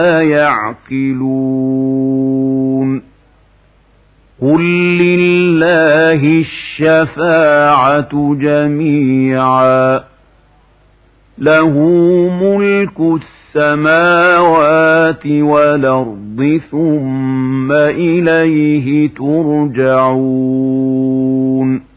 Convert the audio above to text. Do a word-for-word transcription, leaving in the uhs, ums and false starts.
يعقلون قل لله الشفاعة جميعا له ملك السماوات والأرض ثم إليه ترجعون